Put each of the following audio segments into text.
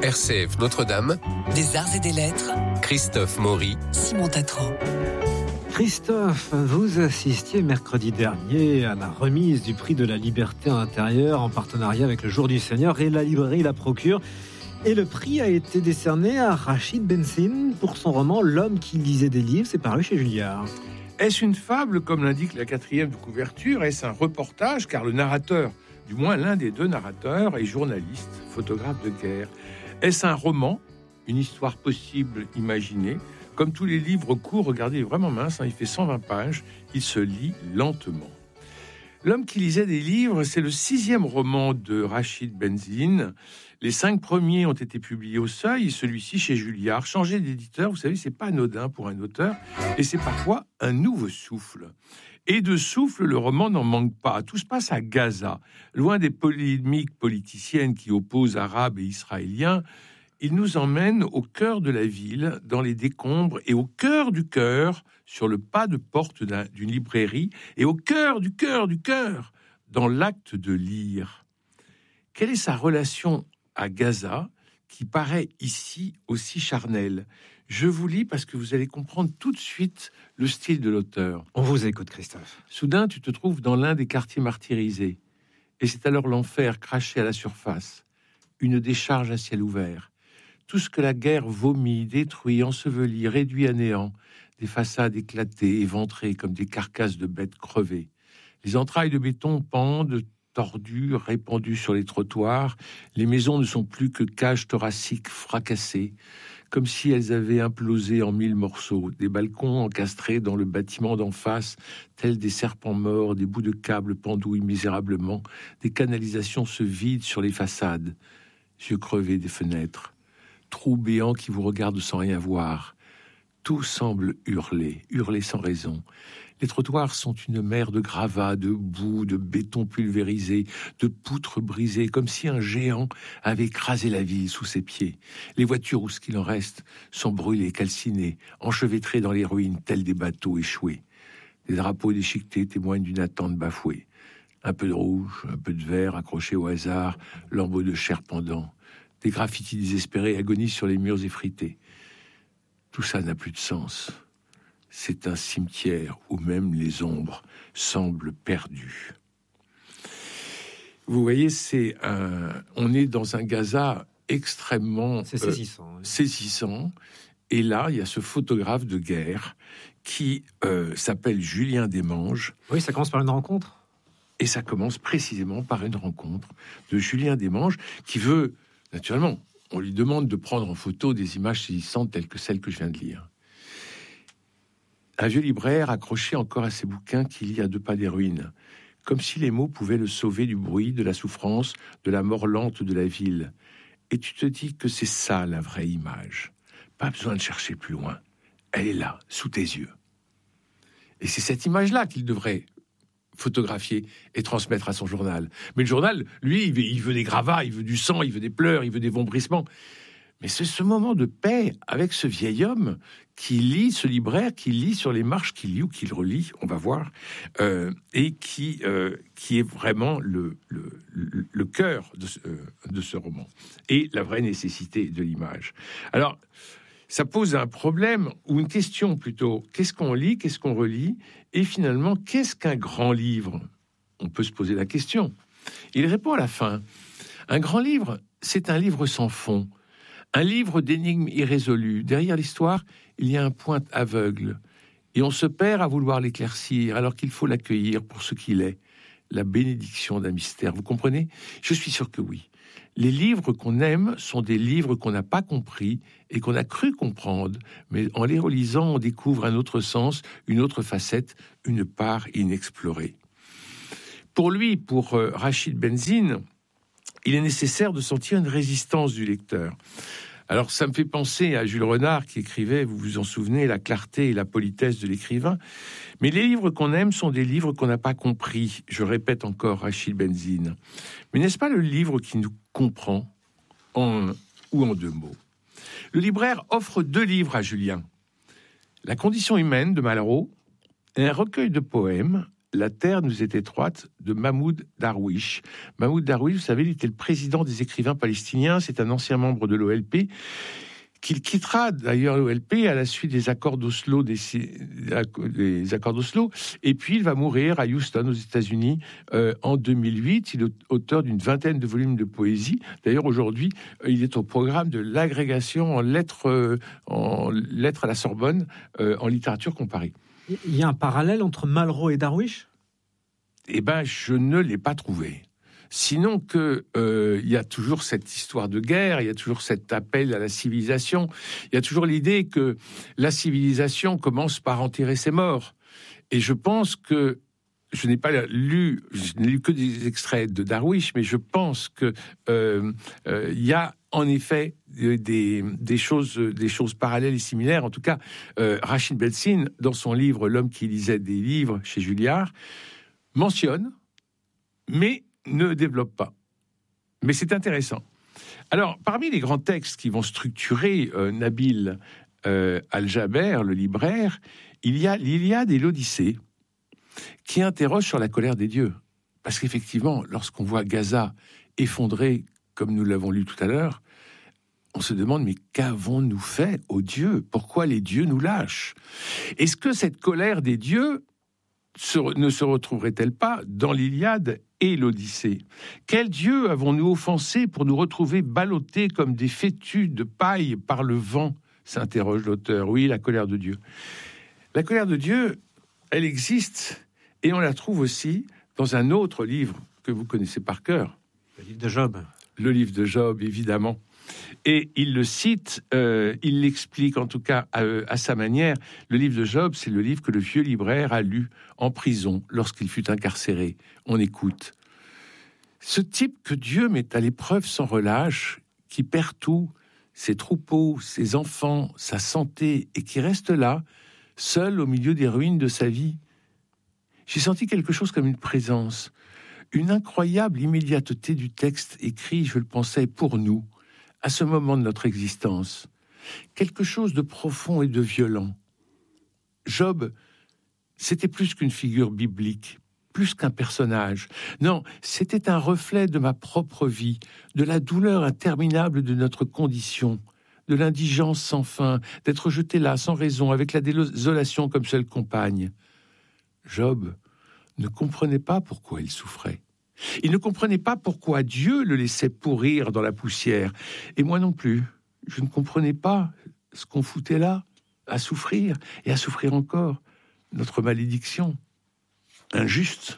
RCF Notre-Dame, des arts et des lettres, Christophe Maury, Simon Tatro. Christophe, vous assistiez mercredi dernier à la remise du prix de la liberté intérieure en partenariat avec le Jour du Seigneur et la librairie La Procure. Et le prix a été décerné à Rachid Benzine pour son roman L'homme qui lisait des livres. C'est paru chez Julliard. Est-ce une fable, comme l'indique la 4e de couverture? Est-ce un reportage, car le narrateur, du moins l'un des deux narrateurs, est journaliste, photographe de guerre? Est-ce un roman, une histoire possible, imaginée? Comme tous les livres courts, regardez, il est vraiment mince, il fait 120 pages, il se lit lentement. L'homme qui lisait des livres, c'est le 6e roman de Rachid Benzine. Les 5 premiers ont été publiés au Seuil, et celui-ci chez Julliard. Changer d'éditeur, vous savez, c'est pas anodin pour un auteur, et c'est parfois un nouveau souffle. Et de souffle, le roman n'en manque pas. Tout se passe à Gaza, loin des polémiques politiciennes qui opposent Arabes et Israéliens. Il nous emmène au cœur de la ville, dans les décombres, et au cœur du cœur, sur le pas de porte d'une librairie, et au cœur du cœur, dans l'acte de lire. Quelle est sa relation à Gaza, qui paraît ici aussi charnelle? Je vous lis parce que vous allez comprendre tout de suite le style de l'auteur. On vous écoute, Christophe. Soudain, tu te trouves dans l'un des quartiers martyrisés, et c'est alors l'enfer craché à la surface, une décharge à ciel ouvert. Tout ce que la guerre vomit, détruit, ensevelit, réduit à néant, des façades éclatées, éventrées comme des carcasses de bêtes crevées. Les entrailles de béton pendent, tordues, répandues sur les trottoirs. Les maisons ne sont plus que cages thoraciques fracassées, comme si elles avaient implosé en 1000 morceaux. Des balcons encastrés dans le bâtiment d'en face, tels des serpents morts, des bouts de câbles pendouillent misérablement. Des canalisations se vident sur les façades. Yeux crevés des fenêtres. Trous béants qui vous regardent sans rien voir. Tout semble hurler sans raison. Les trottoirs sont une mer de gravats, de boue, de béton pulvérisé, de poutres brisées, comme si un géant avait écrasé la ville sous ses pieds. Les voitures, ou ce qu'il en reste, sont brûlées, calcinées, enchevêtrées dans les ruines, telles des bateaux échoués. Des drapeaux déchiquetés témoignent d'une attente bafouée. Un peu de rouge, un peu de vert accroché au hasard, lambeaux de chair pendant. Des graffitis désespérés agonisent sur les murs effrités. Tout ça n'a plus de sens. C'est un cimetière où même les ombres semblent perdues. Vous voyez, on est dans un Gaza extrêmement saisissant. Et là, il y a ce photographe de guerre qui s'appelle Julien Desmanges. Oui, ça commence par une rencontre. Et ça commence précisément par une rencontre de Julien Desmanges qui veut... Naturellement, on lui demande de prendre en photo des images saisissantes telles que celles que je viens de lire. Un vieux libraire accroché encore à ses bouquins qui lit à 2 pas des ruines, comme si les mots pouvaient le sauver du bruit, de la souffrance, de la mort lente de la ville. Et tu te dis que c'est ça la vraie image. Pas besoin de chercher plus loin. Elle est là, sous tes yeux. Et c'est cette image-là qu'il devrait photographier et transmettre à son journal. Mais le journal, lui, il veut des gravats, il veut du sang, il veut des pleurs, il veut des vombrissements. Mais c'est ce moment de paix avec ce vieil homme qui lit, ce libraire, qui lit sur les marches, qui lit ou qui le relit, on va voir, et qui est vraiment le cœur de ce roman. Et la vraie nécessité de l'image. Alors, ça pose un problème, ou une question plutôt. Qu'est-ce qu'on lit, qu'est-ce qu'on relit? Et finalement, qu'est-ce qu'un grand livre? On peut se poser la question. Il répond à la fin. Un grand livre, c'est un livre sans fond. Un livre d'énigmes irrésolues. Derrière l'histoire, il y a un point aveugle. Et on se perd à vouloir l'éclaircir, alors qu'il faut l'accueillir pour ce qu'il est. La bénédiction d'un mystère. Vous comprenez? Je suis sûr que oui. Les livres qu'on aime sont des livres qu'on n'a pas compris et qu'on a cru comprendre, mais en les relisant, on découvre un autre sens, une autre facette, une part inexplorée. Pour lui, pour Rachid Benzine, il est nécessaire de sentir une résistance du lecteur. Alors, ça me fait penser à Jules Renard qui écrivait, vous vous en souvenez, la clarté et la politesse de l'écrivain. Mais les livres qu'on aime sont des livres qu'on n'a pas compris. Je répète encore Rachid Benzine. Mais n'est-ce pas le livre qui nous comprend en un ou en 2 mots? Le libraire offre 2 livres à Julien. La condition humaine de Malraux et un recueil de poèmes, La terre nous est étroite de Mahmoud Darwish. Mahmoud Darwish, vous savez, il était le président des écrivains palestiniens. C'est un ancien membre de l'OLP qu'il quittera d'ailleurs l'OLP à la suite des accords d'Oslo, des accords d'Oslo. Et puis il va mourir à Houston, aux États-Unis, en 2008. Il est auteur d'une vingtaine de volumes de poésie. D'ailleurs, aujourd'hui, il est au programme de l'agrégation en lettres à la Sorbonne, en littérature comparée. Il y a un parallèle entre Malraux et Darwish ? Eh ben, je ne l'ai pas trouvé. Sinon que il y a toujours cette histoire de guerre, il y a toujours cet appel à la civilisation, il y a toujours l'idée que la civilisation commence par enterrer ses morts. Et je pense que je n'ai lu que des extraits de Darwish, mais je pense que il y a en effet des choses parallèles et similaires. En tout cas, Rachid Belsin, dans son livre L'homme qui lisait des livres chez Julliard, mentionne, mais ne développe pas. Mais c'est intéressant. Alors, parmi les grands textes qui vont structurer Nabil Al-Jaber, le libraire, il y a l'Iliade et l'Odyssée, qui interroge sur la colère des dieux. Parce qu'effectivement, lorsqu'on voit Gaza effondré, comme nous l'avons lu tout à l'heure, on se demande, mais qu'avons-nous fait aux dieux ? Pourquoi les dieux nous lâchent ? Est-ce que cette colère des dieux ne se retrouverait-elle pas dans l'Iliade et l'Odyssée ? Quel Dieu avons-nous offensé pour nous retrouver ballottés comme des fétus de paille par le vent ? S'interroge l'auteur. Oui, la colère de Dieu. La colère de Dieu, elle existe, et on la trouve aussi dans un autre livre que vous connaissez par cœur. Le livre de Job. Le livre de Job, évidemment. Et il le cite, il l'explique en tout cas à sa manière. Le livre de Job, c'est le livre que le vieux libraire a lu en prison lorsqu'il fut incarcéré. On écoute. Ce type que Dieu met à l'épreuve sans relâche, qui perd tout, ses troupeaux, ses enfants, sa santé, et qui reste là, seul au milieu des ruines de sa vie. J'ai senti quelque chose comme une présence, une incroyable immédiateté du texte écrit, je le pensais, pour nous, à ce moment de notre existence, quelque chose de profond et de violent. Job, c'était plus qu'une figure biblique, plus qu'un personnage. Non, c'était un reflet de ma propre vie, de la douleur interminable de notre condition, de l'indigence sans fin, d'être jeté là, sans raison, avec la désolation comme seule compagne. Job ne comprenait pas pourquoi il souffrait. Il ne comprenait pas pourquoi Dieu le laissait pourrir dans la poussière. Et moi non plus. Je ne comprenais pas ce qu'on foutait là, à souffrir, et à souffrir encore. Notre malédiction, injuste,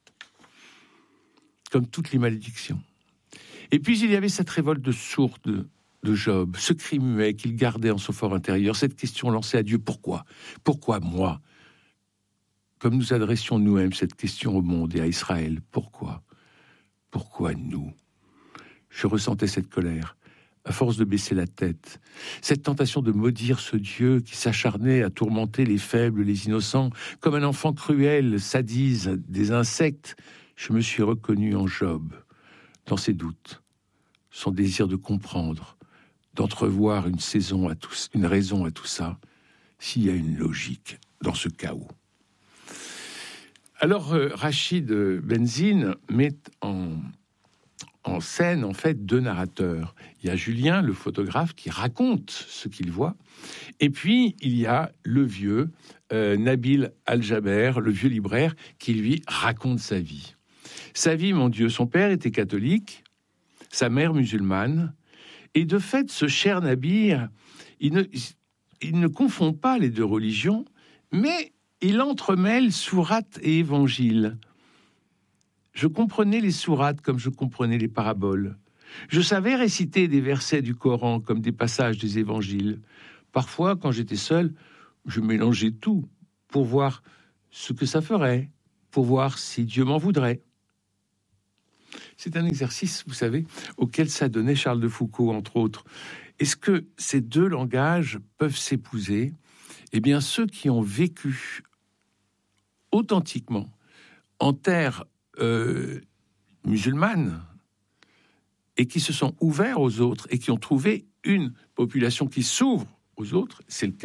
comme toutes les malédictions. Et puis il y avait cette révolte de sourde de Job, ce cri muet qu'il gardait en son fort intérieur, cette question lancée à Dieu, pourquoi ? Pourquoi moi ? Comme nous adressions nous-mêmes cette question au monde et à Israël, pourquoi ? Pourquoi nous ? Je ressentais cette colère, à force de baisser la tête, cette tentation de maudire ce Dieu qui s'acharnait à tourmenter les faibles, les innocents, comme un enfant cruel sadise des insectes. Je me suis reconnu en Job, dans ses doutes, son désir de comprendre, d'entrevoir une raison à tout ça, s'il y a une logique dans ce chaos. Alors, Rachid Belsin met en scène, en fait, deux narrateurs. Il y a Julien, le photographe, qui raconte ce qu'il voit. Et puis, il y a le vieux Nabil Al-Jaber, le vieux libraire, qui, lui, raconte sa vie. Sa vie, mon Dieu, son père était catholique, sa mère musulmane. Et de fait, ce cher Nabil, il ne confond pas les deux religions, mais il entremêle sourate et évangile. Je comprenais les sourates comme je comprenais les paraboles. Je savais réciter des versets du Coran comme des passages des évangiles. Parfois, quand j'étais seul, je mélangeais tout pour voir ce que ça ferait, pour voir si Dieu m'en voudrait. C'est un exercice, vous savez, auquel s'adonnait Charles de Foucault, entre autres. Est-ce que ces deux langages peuvent s'épouser ? Eh bien, ceux qui ont vécu authentiquement en terre musulmane et qui se sont ouverts aux autres et qui ont trouvé une population qui s'ouvre aux autres, c'est le cas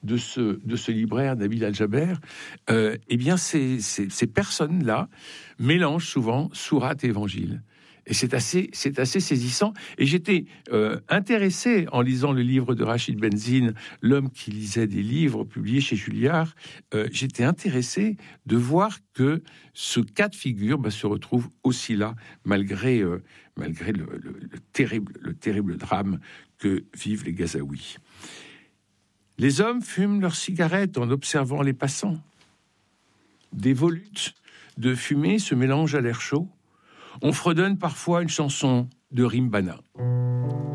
de ce libraire, Nabil Al-Jaber, eh bien, ces personnes-là mélangent souvent sourate et évangile. Et c'est assez saisissant. Et j'étais intéressé, en lisant le livre de Rachid Benzine, L'homme qui lisait des livres publiés chez Julliard, j'étais intéressé de voir que ce cas de figure se retrouve aussi là, malgré le terrible drame que vivent les Gazaouis. Les hommes fument leurs cigarettes en observant les passants. Des volutes de fumée se mélangent à l'air chaud. On fredonne parfois une chanson de Rimbana.